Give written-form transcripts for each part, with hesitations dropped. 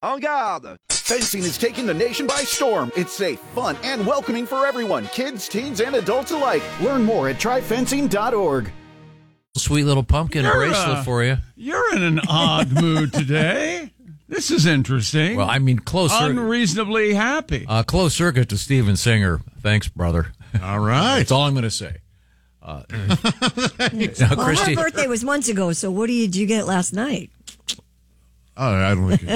En garde! Fencing is taking the nation by storm. It's safe, fun, and welcoming for everyone, kids, teens, and adults alike. Learn more at tryfencing.org. Sweet little pumpkin bracelet for you. You're in an odd mood today. This is interesting. Well, I mean, unreasonably happy. Close circuit to Steven Singer. Thanks, brother. All right. That's all I'm going to say. Well, Christy, her birthday was months ago, so what did you get last night? Oh, I don't think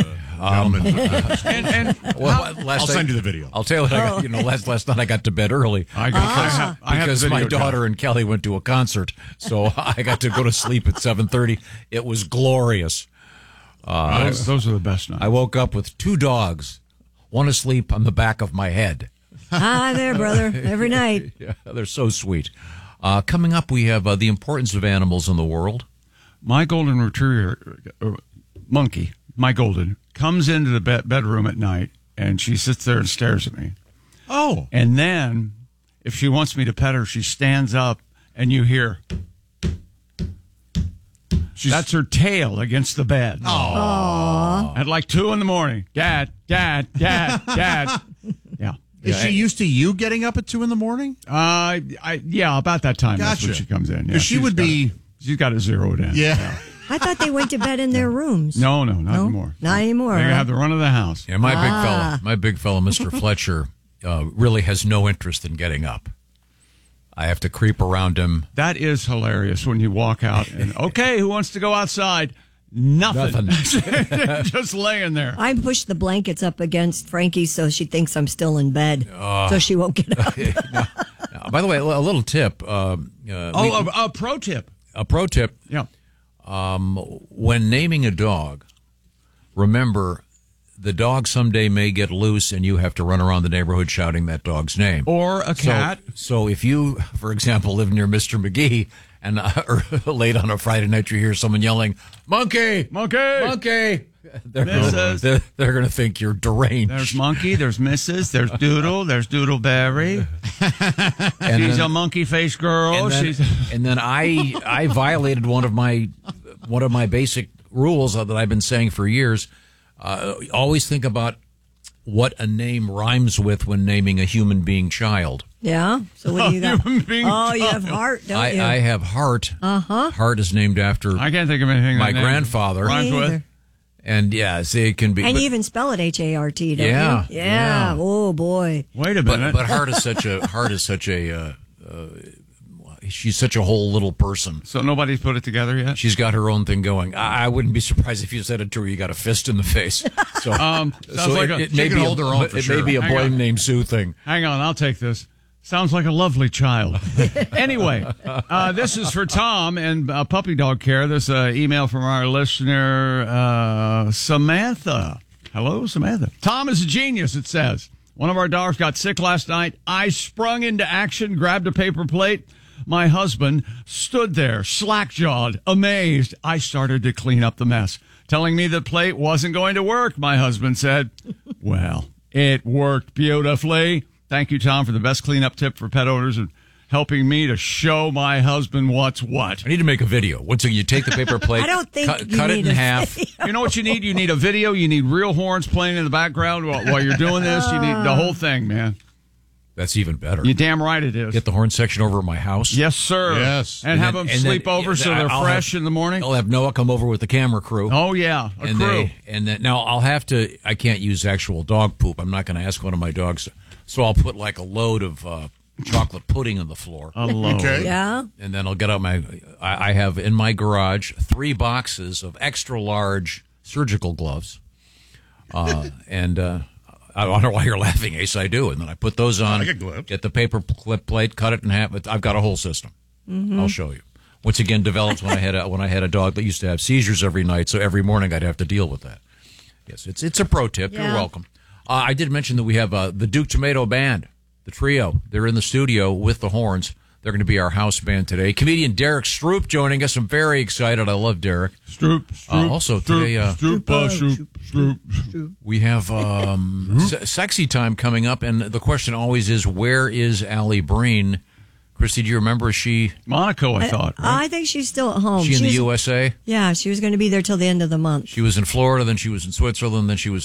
I'll send you the video. I'll tell you what I got. Last night I got to bed early because my daughter and Kelly went to a concert, so I got to go to sleep at 7:30. It was glorious. Those are the best nights. I woke up with 2 dogs, one asleep on the back of my head. Hi there, brother. Every night. Yeah, they're so sweet. Coming up, we have the importance of animals in the world. My golden retriever, Monkey, my golden, comes into the bedroom at night, and she sits there and stares at me. Oh. And then, if she wants me to pet her, she stands up, and you hear... That's her tail against the bed. Aww. At like 2 a.m. Dad. Yeah. Is she used to you getting up at 2 a.m? Yeah, about that time. Gotcha. That's when she comes in. Yeah, Because she would be... She's got it zeroed in. Yeah. I thought they went to bed in their rooms. No, not anymore. Not anymore. They have the run of the house. Yeah, my big fella, Mr. Fletcher, really has no interest in getting up. I have to creep around him. That is hilarious when you walk out and, okay, who wants to go outside? Nothing. Just laying there. I push the blankets up against Frankie so she thinks I'm still in bed, so she won't get up. By the way, a little tip. A pro tip. A pro tip. Yeah. When naming a dog, remember the dog someday may get loose and you have to run around the neighborhood shouting that dog's name. Or a cat. So if you, for example, live near Mr. McGee and or late on a Friday night you hear someone yelling, Monkey! Monkey! Monkey! They're going to think you're deranged. There's Monkey, there's Mrs., there's Doodle, there's Doodleberry. She's a monkey face girl. And then I violated one of my basic rules that I've been saying for years. Always think about what a name rhymes with when naming a human being child. Yeah? So what do you got? You have Heart, don't you? I have Heart. Uh-huh. Heart is named after I can't think of anything my grandfather. Rhymes with. And see, it can be. And you even spell it H-A-R-T, don't you? Yeah. Oh, boy. Wait a minute. But Heart is such a she's such a whole little person. So nobody's put it together yet? She's got her own thing going. I wouldn't be surprised if you said it to her, you got a fist in the face. So, it may be hold her own for sure. May be a boy named Sue thing. Hang on, I'll take this. Sounds like a lovely child. Anyway, this is for Tom and Puppy Dog Care. This email from our listener, Samantha. Hello, Samantha. Tom is a genius, it says. One of our dogs got sick last night. I sprung into action, grabbed a paper plate. My husband stood there, slack-jawed, amazed. I started to clean up the mess. Telling me the plate wasn't going to work, my husband said. Well, it worked beautifully. Thank you, Tom, for the best cleanup tip for pet owners and helping me to show my husband what's what. I need to make a video. Once you take the paper plate, I don't think cut it in half. Video. You know what you need? You need a video. You need real horns playing in the background while you're doing this. You need the whole thing, man. That's even better. You're damn right it is. Get the horn section over at my house. Yes, sir. Yes. And have them sleep over so they're fresh in the morning. I'll have Noah come over with the camera crew. Oh, yeah, a crew. Now I'll have to, I can't use actual dog poop. I'm not going to ask one of my dogs. So I'll put like a load of chocolate pudding on the floor. A load. Okay. Yeah. And then I'll get out I have in my garage 3 boxes of extra large surgical gloves. I don't know why you're laughing, Ace. I do. And then I put those on, get the paper clip plate, cut it in half. I've got a whole system. Mm-hmm. I'll show you. Once again, developed when I had a dog that used to have seizures every night, so every morning I'd have to deal with that. Yes, it's a pro tip. Yeah. You're welcome. I did mention that we have the Duke Tomato Band, the trio. They're in the studio with the horns. They're going to be our house band today. Comedian Derek Stroop joining us. I'm very excited. I love Derek. Stroop. Also today, we have sexy time coming up, and the question always is, where is Allie Breen? Christy, do you remember? Monaco, I thought. Right? I think she's still at home. She in the USA? Yeah, she was going to be there till the end of the month. She was in Florida, then she was in Switzerland, then she was